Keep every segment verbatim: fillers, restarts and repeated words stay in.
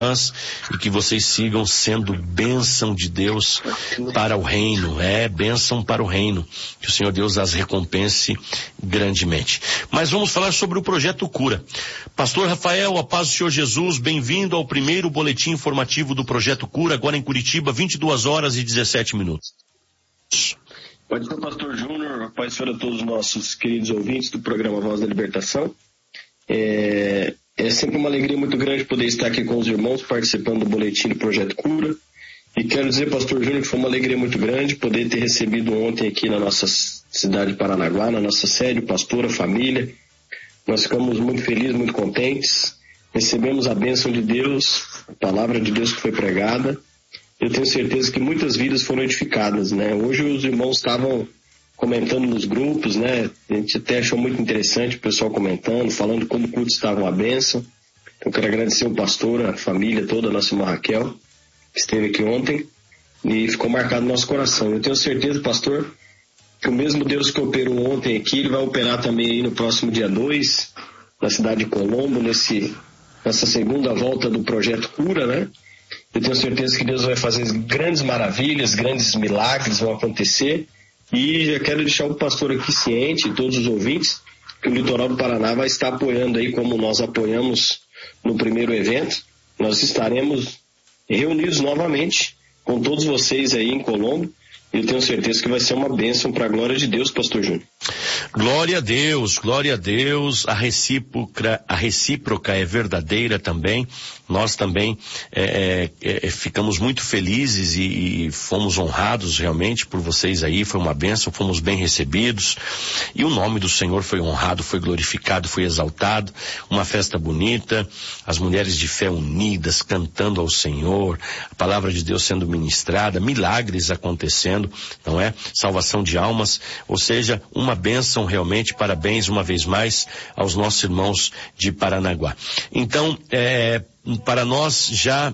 e que vocês sigam sendo bênção de Deus para o reino, é bênção para o reino, que o Senhor Deus as recompense grandemente. Mas vamos falar sobre o Projeto Cura. Pastor Rafael, a paz do Senhor Jesus, bem-vindo ao primeiro boletim informativo do Projeto Cura, agora em Curitiba, vinte e duas horas e dezessete minutos. Pode ser, Pastor Júnior, a paz para todos os nossos queridos ouvintes do programa Voz da Libertação. É... É sempre uma alegria muito grande poder estar aqui com os irmãos participando do boletim do Projeto Cura. E quero dizer, Pastor Júnior, que foi uma alegria muito grande poder ter recebido ontem aqui na nossa cidade de Paranaguá, na nossa sede, o pastor, a família. Nós ficamos muito felizes, muito contentes. Recebemos a bênção de Deus, a palavra de Deus que foi pregada. Eu tenho certeza que muitas vidas foram edificadas, né? Hoje os irmãos estavam comentando nos grupos, né? A gente até achou muito interessante o pessoal comentando, falando como o culto estava uma bênção. Então, quero agradecer o pastor, a família toda, a nossa irmã Raquel, que esteve aqui ontem e ficou marcado no nosso coração. Eu tenho certeza, pastor, que o mesmo Deus que operou ontem aqui, ele vai operar também aí no próximo dia dois, na cidade de Colombo, nesse, nessa segunda volta do Projeto Cura, né? Eu tenho certeza que Deus vai fazer grandes maravilhas, grandes milagres vão acontecer. E já quero deixar o pastor aqui ciente, e todos os ouvintes, que o Litoral do Paraná vai estar apoiando aí, como nós apoiamos no primeiro evento. Nós estaremos reunidos novamente com todos vocês aí em Colombo. E eu tenho certeza que vai ser uma bênção para a glória de Deus, pastor Júnior. Glória a Deus, glória a Deus, a recíproca, a recíproca é verdadeira também. Nós também é, é, ficamos muito felizes e, e fomos honrados realmente por vocês aí, foi uma bênção, fomos bem recebidos e o nome do Senhor foi honrado, foi glorificado, foi exaltado, uma festa bonita, as mulheres de fé unidas, cantando ao Senhor, a palavra de Deus sendo ministrada, milagres acontecendo, não é? Salvação de almas, ou seja, uma bênção realmente, parabéns uma vez mais aos nossos irmãos de Paranaguá. Então, é, para nós já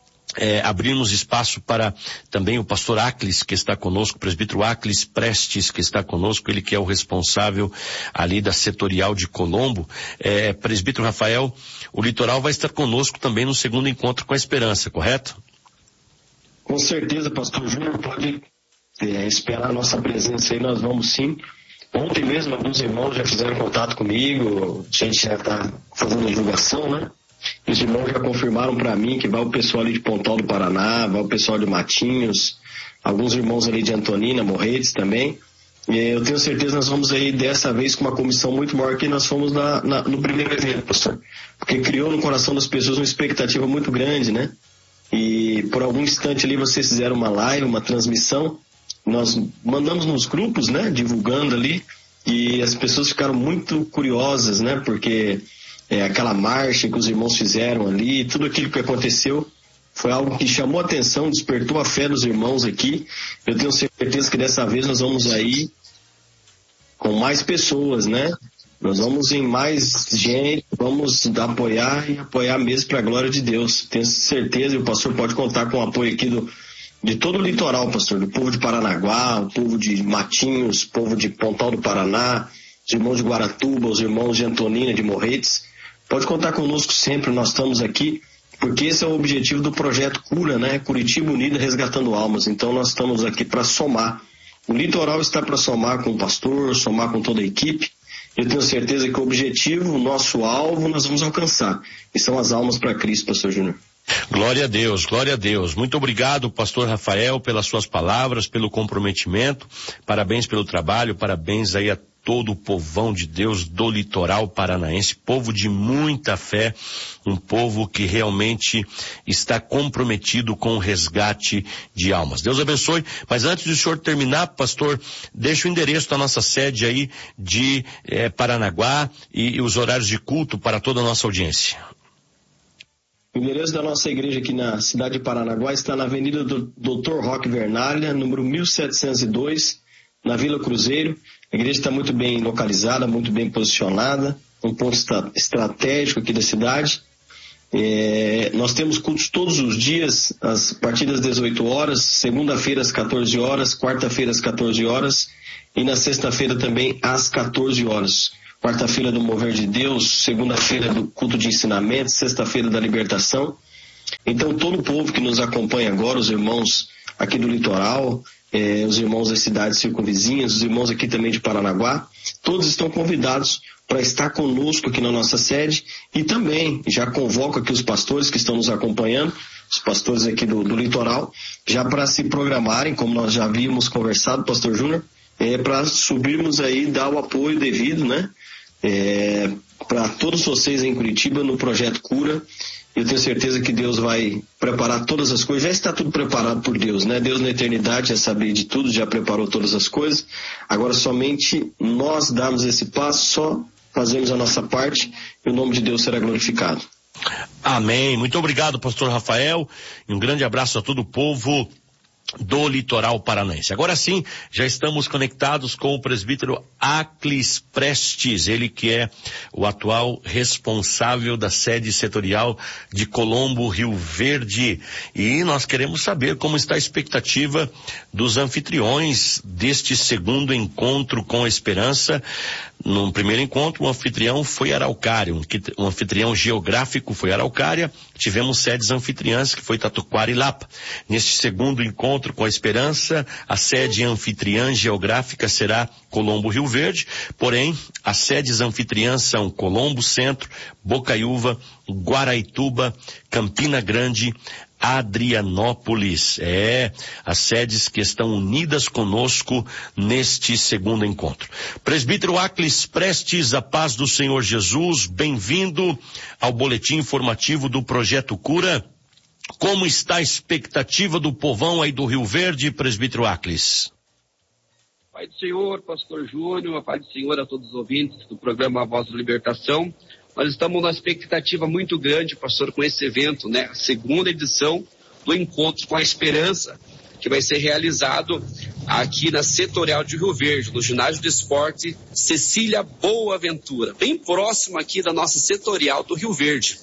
é, abrimos espaço para também o pastor Aclis, que está conosco, o presbítero Aclis Prestes, que está conosco, ele que é o responsável ali da setorial de Colombo. É, presbítero Rafael, o Litoral vai estar conosco também no segundo encontro com a Esperança, correto? Com certeza, pastor Júnior, pode é, esperar a nossa presença aí, nós vamos sim. Ontem mesmo, alguns irmãos já fizeram contato comigo, a gente já está fazendo a divulgação, né? E os irmãos já confirmaram para mim que vai o pessoal ali de Pontal do Paraná, vai o pessoal de Matinhos, alguns irmãos ali de Antonina, Morretes também. E eu tenho certeza que nós vamos aí dessa vez com uma comissão muito maior que nós fomos na, na, no primeiro evento, pastor. Porque criou no coração das pessoas uma expectativa muito grande, né? E por algum instante ali vocês fizeram uma live, uma transmissão. Nós mandamos nos grupos, né, divulgando ali, e as pessoas ficaram muito curiosas, né, porque é, aquela marcha que os irmãos fizeram ali, tudo aquilo que aconteceu foi algo que chamou a atenção, despertou a fé dos irmãos aqui. Eu tenho certeza que dessa vez nós vamos aí com mais pessoas, né, nós vamos em mais gente, vamos apoiar e apoiar mesmo para a glória de Deus. Tenho certeza, e o pastor pode contar com o apoio aqui do de todo o litoral, pastor, do povo de Paranaguá, o povo de Matinhos, o povo de Pontal do Paraná, os irmãos de Guaratuba, os irmãos de Antonina, de Morretes. Pode contar conosco sempre, nós estamos aqui, porque esse é o objetivo do Projeto Cura, né? Curitiba Unida Resgatando Almas. Então nós estamos aqui para somar. O litoral está para somar com o pastor, somar com toda a equipe. Eu tenho certeza que o objetivo, o nosso alvo, nós vamos alcançar. E são as almas para Cristo, pastor Júnior. Glória a Deus, glória a Deus. Muito obrigado, pastor Rafael, pelas suas palavras, pelo comprometimento. Parabéns pelo trabalho, parabéns aí a todo o povão de Deus do litoral paranaense, povo de muita fé, um povo que realmente está comprometido com o resgate de almas. Deus abençoe, mas antes do senhor terminar, pastor, deixa o endereço da nossa sede aí de eh, Paranaguá e, e os horários de culto para toda a nossa audiência. O endereço da nossa igreja aqui na cidade de Paranaguá está na Avenida do doutor Roque Vernalha, número mil setecentos e dois, na Vila Cruzeiro. A igreja está muito bem localizada, muito bem posicionada, um ponto estratégico aqui da cidade. É, nós temos cultos todos os dias, a partir das dezoito horas, segunda-feira às quatorze horas, quarta-feira às quatorze horas e na sexta-feira também às quatorze horas. Quarta-feira do Mover de Deus, segunda-feira do culto de ensinamento, sexta-feira da libertação. Então, todo o povo que nos acompanha agora, os irmãos aqui do litoral, eh, os irmãos das cidades circunvizinhas, os irmãos aqui também de Paranaguá, todos estão convidados para estar conosco aqui na nossa sede, e também já convoco aqui os pastores que estão nos acompanhando, os pastores aqui do, do litoral, já para se programarem, como nós já havíamos conversado, pastor Júnior, é, para subirmos aí, dar o apoio devido, né, é, para todos vocês em Curitiba no Projeto Cura. Eu tenho certeza que Deus vai preparar todas as coisas. Já está tudo preparado por Deus, né? Deus na eternidade já sabia de tudo, já preparou todas as coisas. Agora somente nós damos esse passo, só fazemos a nossa parte e o nome de Deus será glorificado. Amém. Muito obrigado, pastor Rafael, e um grande abraço a todo o povo do litoral paranaense. Agora sim, já estamos conectados com o presbítero Aclis Prestes, ele que é o atual responsável da sede setorial de Colombo, Rio Verde, e nós queremos saber como está a expectativa dos anfitriões deste segundo encontro com a esperança. No primeiro encontro, o anfitrião foi Araucária, um, um anfitrião geográfico foi Araucária, tivemos sedes anfitriãs que foi Tatuquara e Lapa. Neste segundo encontro com a esperança, a sede anfitriã geográfica será Colombo, Rio Verde, porém, as sedes anfitriãs são Colombo Centro, Bocaiúva, Guaraituba, Campina Grande, Adrianópolis. É, as sedes que estão unidas conosco neste segundo encontro. Presbítero Aclis Prestes, a paz do Senhor Jesus, bem-vindo ao boletim informativo do Projeto Cura. Como está a expectativa do povão aí do Rio Verde, presbítero Aclis? Pai do Senhor, pastor Júnior, a paz do Senhor a todos os ouvintes do programa Voz da Libertação. Nós estamos numa expectativa muito grande, pastor, com esse evento, né? A segunda edição do Encontro com a Esperança, que vai ser realizado aqui na Setorial de Rio Verde, no Ginásio de Esporte Cecília Boaventura, bem próximo aqui da nossa Setorial do Rio Verde.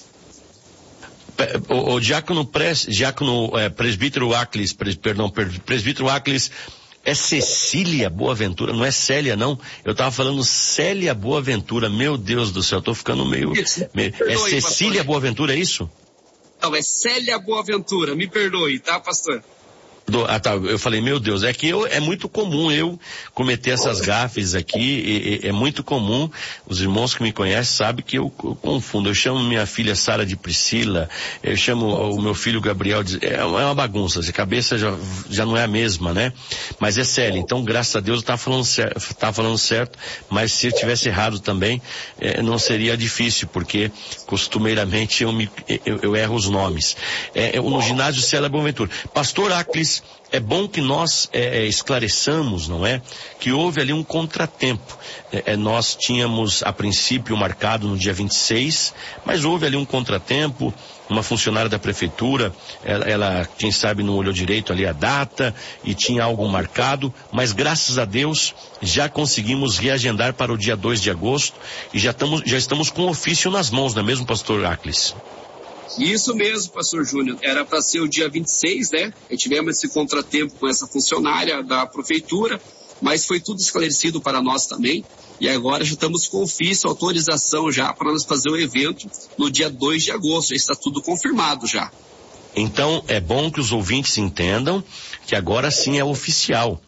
O, o diácono, pres, diácono é, presbítero Aclis, pres, perdão, presbítero Aclis, é Cecília Boaventura, não é Célia, não. Eu estava falando Célia Boaventura. Meu Deus do céu, eu tô ficando meio... meio é Cecília Boaventura, é isso? Não, é Célia Boaventura, me perdoe, tá, pastor? Do, ah, tá, eu falei, meu Deus, é que eu, é muito comum eu cometer essas gafes aqui, e, e, é muito comum, os irmãos que me conhecem sabem que eu, eu confundo, eu chamo minha filha Sara de Priscila, eu chamo o meu filho Gabriel de, é uma bagunça, a cabeça já, já não é a mesma, né? Mas é Célia, então graças a Deus eu estava falando certo, tava falando certo, mas se eu tivesse errado também, é, não seria difícil, porque costumeiramente eu, me, eu, eu erro os nomes. É, no ginásio Célia Boaventura. Pastor Aclis, é bom que nós é, esclareçamos, não é? Que houve ali um contratempo. É, é, nós tínhamos, a princípio, marcado no dia vinte e seis, mas houve ali um contratempo. Uma funcionária da prefeitura, ela, ela, quem sabe, não olhou direito ali a data e tinha algo marcado, mas graças a Deus já conseguimos reagendar para o dia dois de agosto e já estamos, já estamos com o ofício nas mãos, não é mesmo, pastor Aclis? Isso mesmo, pastor Júnior, era para ser o dia vinte e seis, né? E tivemos esse contratempo com essa funcionária da prefeitura, mas foi tudo esclarecido para nós também. E agora já estamos com ofício, autorização já para nós fazer o evento no dia dois de agosto, já está tudo confirmado já. Então é bom que os ouvintes entendam que agora sim é oficial.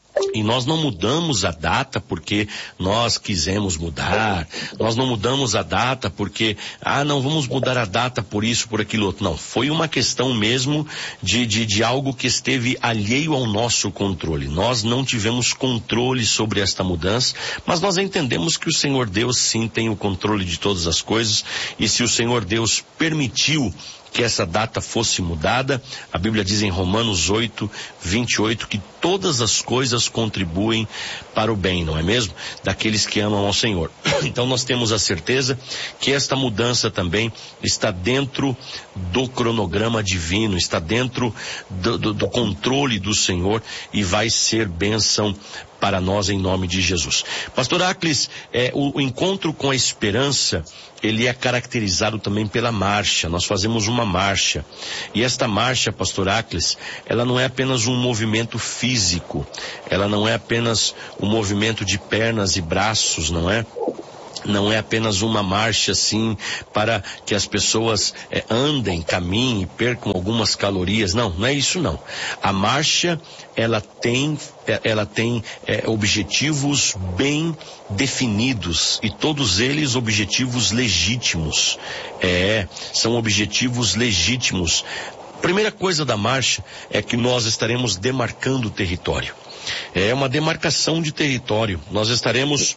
E nós não mudamos a data porque nós quisemos mudar, nós não mudamos a data porque, ah, não vamos mudar a data por isso, por aquilo outro. Não, foi uma questão mesmo de, de, de algo que esteve alheio ao nosso controle. Nós não tivemos controle sobre esta mudança, mas nós entendemos que o Senhor Deus sim tem o controle de todas as coisas, e se o Senhor Deus permitiu que essa data fosse mudada, a Bíblia diz em Romanos oito, vinte e oito, que todas as coisas contribuem para o bem, não é mesmo? Daqueles que amam ao Senhor. Então nós temos a certeza que esta mudança também está dentro do cronograma divino, está dentro do, do, do controle do Senhor e vai ser bênção para nós em nome de Jesus. Pastor Aclis, é, o, o encontro com a esperança, ele é caracterizado também pela marcha. Nós fazemos uma marcha. E esta marcha, pastor Aclis, ela não é apenas um movimento físico. Ela não é apenas um movimento de pernas e braços, não é? não é apenas uma marcha assim para que as pessoas é, andem, caminhem, percam algumas calorias. Não, não é isso não. A marcha, ela tem, ela tem é, objetivos bem definidos e todos eles objetivos legítimos. É, são objetivos legítimos. Primeira coisa da marcha é que nós estaremos demarcando o território. É uma demarcação de território. Nós estaremos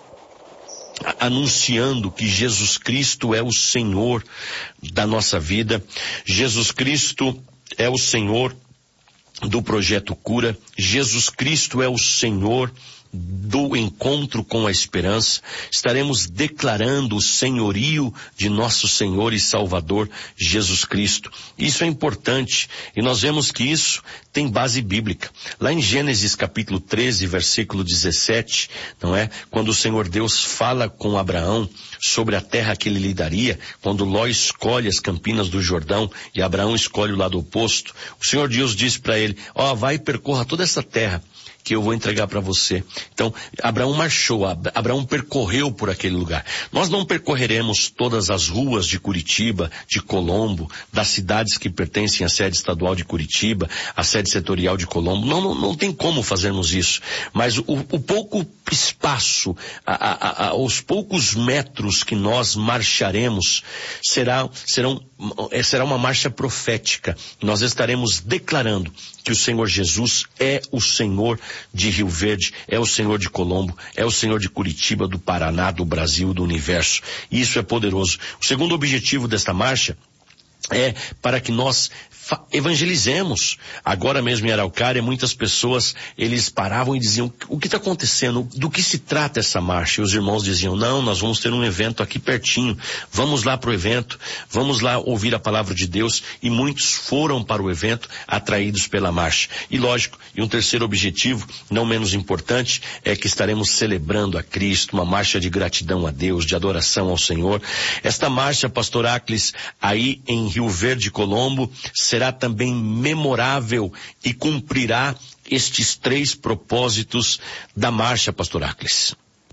anunciando que Jesus Cristo é o Senhor da nossa vida. Jesus Cristo é o Senhor do Projeto Cura. Jesus Cristo é o Senhor do encontro com a esperança. Estaremos declarando o senhorio de nosso Senhor e Salvador Jesus Cristo. Isso é importante e nós vemos que isso tem base bíblica. Lá em Gênesis capítulo treze, versículo dezessete, não é? Quando o Senhor Deus fala com Abraão sobre a terra que ele lhe daria, quando Ló escolhe as campinas do Jordão e Abraão escolhe o lado oposto, o Senhor Deus diz para ele: ó, vai e percorra toda essa terra que eu vou entregar para você. Então, Abraão marchou, Abraão percorreu por aquele lugar. Nós não percorreremos todas as ruas de Curitiba, de Colombo, das cidades que pertencem à sede estadual de Curitiba, à sede setorial de Colombo. Não, não, não tem como fazermos isso. Mas o, o pouco espaço, a, a, a, os poucos metros que nós marcharemos será, serão, será uma marcha profética. Nós estaremos declarando que o Senhor Jesus é o Senhor de Rio Verde, é o Senhor de Colombo, é o Senhor de Curitiba, do Paraná, do Brasil, do universo. Isso é poderoso. O segundo objetivo desta marcha é para que nós evangelizemos. Agora mesmo em Araucária, muitas pessoas, eles paravam e diziam: o que está acontecendo? Do que se trata essa marcha? E os irmãos diziam: não, nós vamos ter um evento aqui pertinho, vamos lá para o evento, vamos lá ouvir a palavra de Deus. E muitos foram para o evento atraídos pela marcha. E lógico, e um terceiro objetivo, não menos importante, é que estaremos celebrando a Cristo, uma marcha de gratidão a Deus, de adoração ao Senhor. Esta marcha, pastor Aclis, aí em Rio Verde, Colombo, será também memorável e cumprirá estes três propósitos da marcha, pastor Aclis.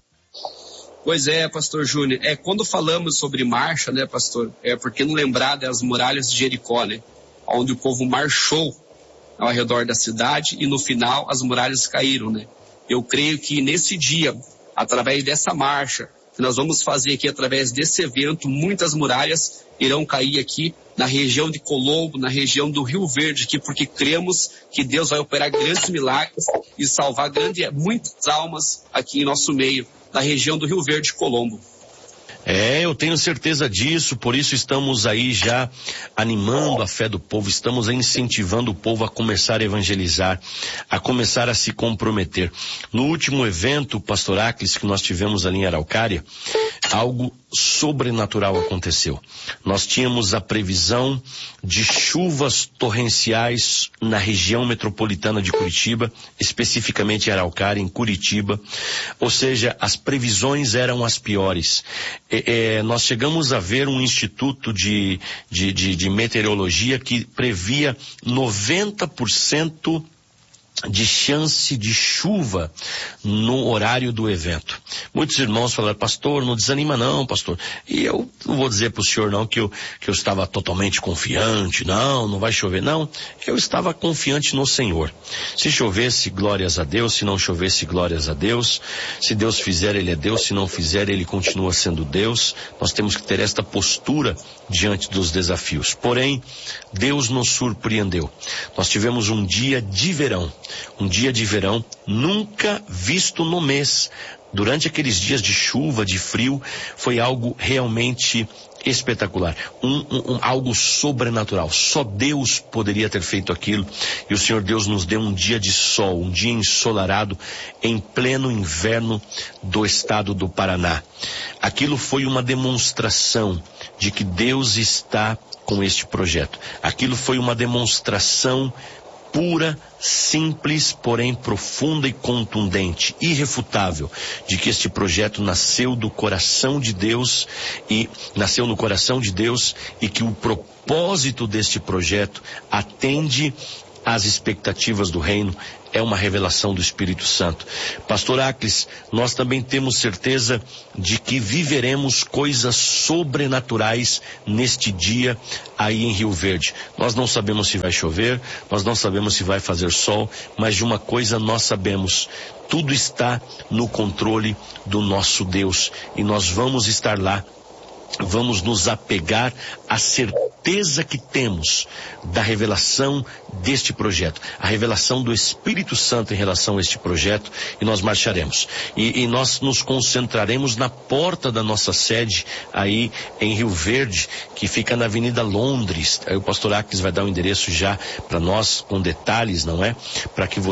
Pois é, pastor Júnior, é, quando falamos sobre marcha, né, pastor, é porque não lembrar das muralhas de Jericó, né, onde o povo marchou ao redor da cidade e no final as muralhas caíram, né. Eu creio que nesse dia, através dessa marcha, que nós vamos fazer aqui através desse evento, muitas muralhas irão cair aqui na região de Colombo, na região do Rio Verde, aqui, porque cremos que Deus vai operar grandes milagres e salvar grande, muitas almas aqui em nosso meio, na região do Rio Verde e Colombo. É, eu tenho certeza disso, por isso estamos aí já animando a fé do povo, estamos incentivando o povo a começar a evangelizar, a começar a se comprometer. No último evento, pastor Aclis, que nós tivemos ali em Araucária, algo sobrenatural aconteceu. Nós tínhamos a previsão de chuvas torrenciais na região metropolitana de Curitiba, especificamente em Araucária, em Curitiba, ou seja, as previsões eram as piores. É, é, nós chegamos a ver um instituto de, de, de, de meteorologia que previa noventa por cento de chance de chuva no horário do evento. Muitos irmãos falaram: pastor, não desanima não, pastor. E eu não vou dizer para o senhor não que eu, que eu estava totalmente confiante, não, não vai chover, não. Eu estava confiante no Senhor. Se chovesse, glórias a Deus; se não chovesse, glórias a Deus. Se Deus fizer, Ele é Deus; se não fizer, Ele continua sendo Deus. Nós temos que ter esta postura diante dos desafios. Porém, Deus nos surpreendeu. Nós tivemos um dia de verão. Um dia de verão nunca visto no mês. Durante aqueles dias de chuva, de frio, foi algo realmente espetacular. Um, um, um, algo sobrenatural. Só Deus poderia ter feito aquilo. E o Senhor Deus nos deu um dia de sol, um dia ensolarado, em pleno inverno do estado do Paraná. Aquilo foi uma demonstração de que Deus está com este projeto. Aquilo foi uma demonstração pura, simples, porém profunda e contundente, irrefutável, de que este projeto nasceu do coração de Deus e nasceu no coração de Deus e que o propósito deste projeto atende às expectativas do reino, é uma revelação do Espírito Santo. Pastor Aclis, nós também temos certeza de que viveremos coisas sobrenaturais neste dia aí em Rio Verde. Nós não sabemos se vai chover, nós não sabemos se vai fazer sol, mas de uma coisa nós sabemos: tudo está no controle do nosso Deus, e nós vamos estar lá. Vamos nos apegar à certeza que temos da revelação deste projeto, a revelação do Espírito Santo em relação a este projeto, e nós marcharemos. E, e nós nos concentraremos na porta da nossa sede aí em Rio Verde, que fica na Avenida Londres. Aí o pastor Aclis vai dar o endereço já para nós com detalhes, não é? Para que você